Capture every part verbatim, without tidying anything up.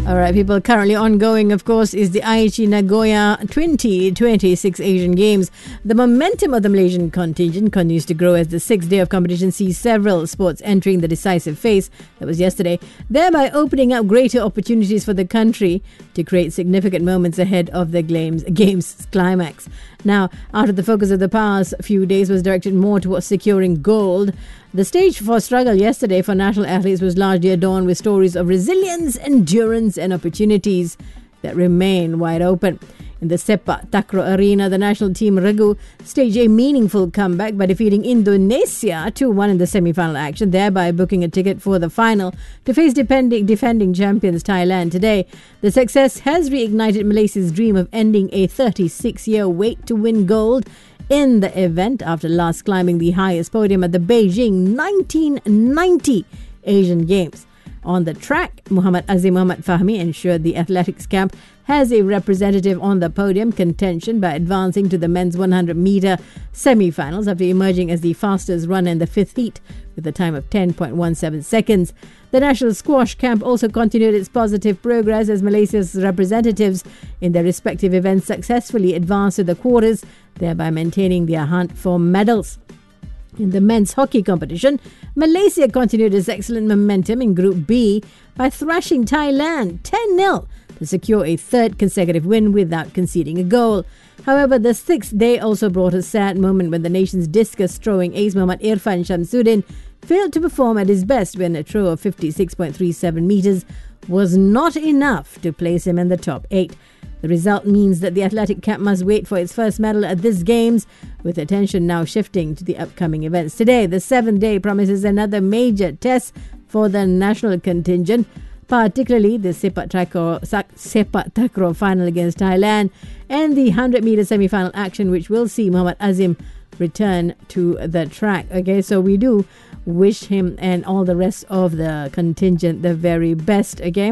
All right, people, currently ongoing, of course, is the Aichi Nagoya twenty twenty-six Asian Games. The momentum of the Malaysian contingent continues to grow as the sixth day of competition sees several sports entering the decisive phase, that was yesterday, thereby opening up greater opportunities for the country to create significant moments ahead of the games, games climax. Now, after the focus of the past few days was directed more towards securing gold, the stage for struggle yesterday for national athletes was largely adorned with stories of resilience, endurance and opportunities that remain wide open. In the Sepak Takraw arena, the national team Regu staged a meaningful comeback by defeating Indonesia two one in the semi-final action, thereby booking a ticket for the final to face defending, defending champions Thailand today. The success has reignited Malaysia's dream of ending a thirty-six-year wait to win gold in the event after last climbing the highest podium at the Beijing nineteen ninety Asian Games. On the track, Muhammad Azim Muhammad Fahmi ensured the athletics camp has a representative on the podium contention by advancing to the men's one hundred meter semi-finals after emerging as the fastest runner in the fifth heat with a time of ten point one seven seconds. The national squash camp also continued its positive progress as Malaysia's representatives in their respective events successfully advanced to the quarters, thereby maintaining their hunt for medals. In the men's hockey competition, Malaysia continued its excellent momentum in Group B by thrashing Thailand ten nil to secure a third consecutive win without conceding a goal. However, the sixth day also brought a sad moment when the nation's discus throwing ace Muhammad Irfan Shamsuddin failed to perform at his best when a throw of fifty-six point three seven meters was not enough to place him in the top eight. The result means that the athletic camp must wait for its first medal at this Games, with attention now shifting to the upcoming events. Today, the seventh day promises another major test for the national contingent, particularly the Sepak Takraw, Sepak Takraw final against Thailand and the one hundred meter semi-final action, which will see Muhammad Azim return to the track. Okay, so we do wish him and all the rest of the contingent the very best. Okay,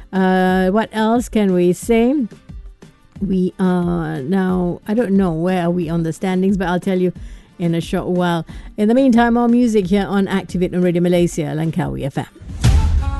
uh, what else can we say? We are now, I don't know where are we on the standings, but I'll tell you in a short while. In the meantime, more music here on Activate on Radio Malaysia, Langkawi F M.